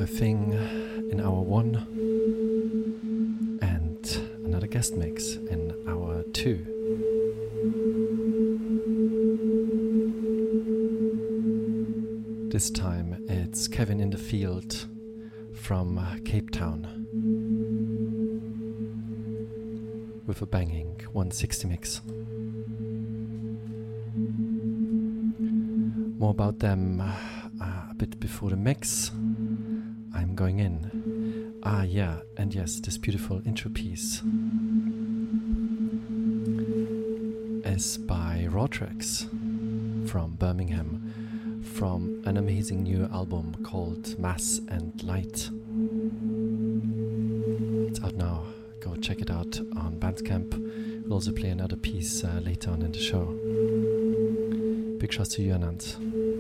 a thing in hour 1 and another guest mix in hour 2. This time it's Kevin in the Field from Cape Town with a banging 160 mix. More about them a bit before the mix. I'm going in. Yeah, and yes, this beautiful intro piece is by Raw Tracks from Birmingham, from an amazing new album called Mass and Light. It's out now. Go check it out on Bandcamp. We'll also play another piece later on in the show. Big shouts to you, Anand.